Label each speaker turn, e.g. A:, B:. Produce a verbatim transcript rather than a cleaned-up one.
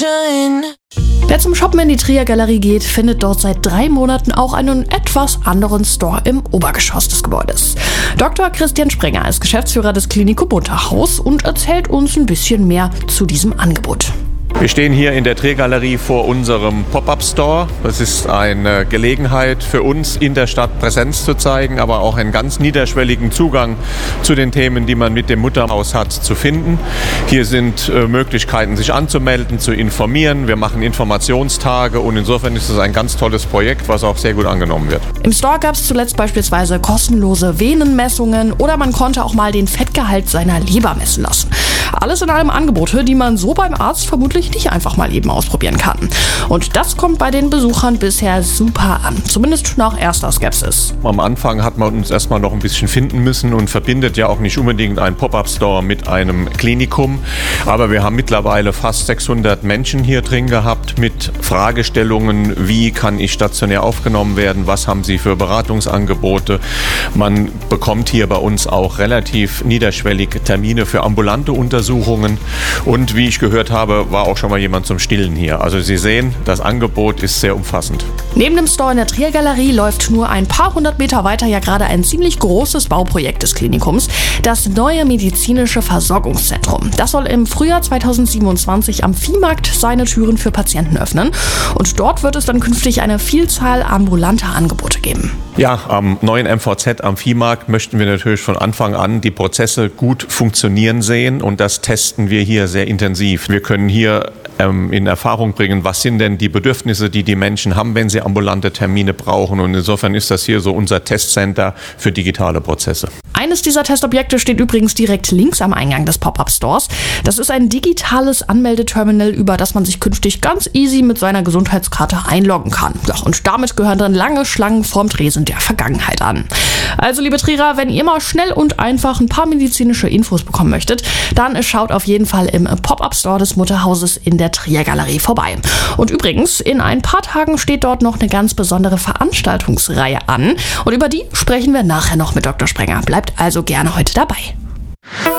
A: illusion.
B: Wer zum Shoppen in die Trier Galerie geht, findet dort seit drei Monaten auch einen etwas anderen Store im Obergeschoss des Gebäudes. Doktor Christian Sprenger ist Geschäftsführer des Klinikum Unterhaus und erzählt uns ein bisschen mehr zu diesem Angebot.
C: Wir stehen hier in der Trier Galerie vor unserem Pop-up-Store. Das ist eine Gelegenheit für uns, in der Stadt Präsenz zu zeigen, aber auch einen ganz niederschwelligen Zugang zu den Themen, die man mit dem Mutterhaus hat, zu finden. Hier sind äh, Möglichkeiten, sich anzumelden, zu informieren. Wir machen Informationstage und insofern ist es ein ganz tolles Projekt, was auch sehr gut angenommen wird.
B: Im Store gab es zuletzt beispielsweise kostenlose Venenmessungen oder man konnte auch mal den Fettgehalt seiner Leber messen lassen. Alles in allem Angebote, die man so beim Arzt vermutlich nicht einfach mal eben ausprobieren kann. Und das kommt bei den Besuchern bisher super an, zumindest nach erster Skepsis.
C: Am Anfang hat man uns erstmal noch ein bisschen finden müssen und verbindet ja auch nicht unbedingt einen Pop-up-Store mit einem Klinikum. Aber wir haben mittlerweile fast sechshundert Menschen hier drin gehabt mit Fragestellungen, wie kann ich stationär aufgenommen werden, was haben sie für Beratungsangebote. Man bekommt hier bei uns auch relativ niederschwellig Termine für ambulante Untersuchungen und wie ich gehört habe, war auch schon mal jemand zum Stillen hier. Also Sie sehen, das Angebot ist sehr umfassend.
B: Neben dem Store in der Trier Galerie läuft nur ein paar hundert Meter weiter ja gerade ein ziemlich großes Bauprojekt des Klinikums, das neue medizinische Versorgungszentrum. Das soll im Frühjahr zweitausendsiebenundzwanzig am Viehmarkt seine Türen für Patienten öffnen und dort wird es dann künftig eine Vielzahl ambulanter Angebote geben.
C: Ja, am neuen M V Z am Viehmarkt möchten wir natürlich von Anfang an die Prozesse gut funktionieren sehen und das testen wir hier sehr intensiv. Wir können hier ähm, in Erfahrung bringen, was sind denn die Bedürfnisse, die die Menschen haben, wenn sie ambulante Termine brauchen und insofern ist das hier so unser Testcenter für digitale Prozesse.
B: Eines dieser Testobjekte steht übrigens direkt links am Eingang des Pop-up-Stores. Das ist ein digitales Anmeldeterminal, über das man sich künftig ganz easy mit seiner Gesundheitskarte einloggen kann. Ja, und damit gehören dann lange Schlangen vorm Tresen der Vergangenheit an. Also liebe Trierer, wenn ihr mal schnell und einfach ein paar medizinische Infos bekommen möchtet, dann schaut auf jeden Fall im Pop-up-Store des Mutterhauses in der Trier Galerie vorbei. Und übrigens, in ein paar Tagen steht dort noch eine ganz besondere Veranstaltungsreihe an und über die sprechen wir nachher noch mit Doktor Sprenger. Bleibt also gerne heute dabei.